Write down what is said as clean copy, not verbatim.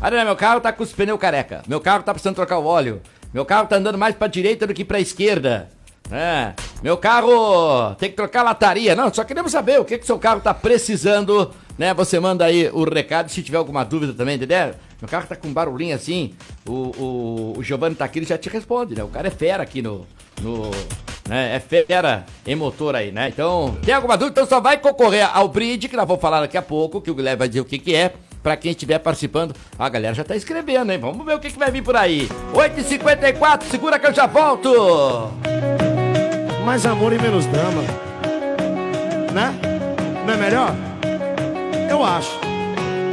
Arana, meu carro tá com os pneus careca. Meu carro tá precisando trocar o óleo. Meu carro tá andando mais pra direita do que pra esquerda. Meu carro tem que trocar a lataria. Não, só queremos saber o que seu carro tá precisando, né? Você manda aí o recado se tiver alguma dúvida também, entendeu? Meu carro tá com um barulhinho assim. O Giovanni tá aqui, ele já te responde, né? O cara é fera aqui né? É fera em motor aí, né? Então, tem alguma dúvida? Então só vai concorrer ao brinde, que nós vamos falar daqui a pouco, que o Guilherme vai dizer o que é. Pra quem estiver participando, a galera já tá escrevendo, hein? Vamos ver o que vai vir por aí. 8h54, segura que eu já volto! Mais amor e menos drama, né? Não é melhor? Eu acho.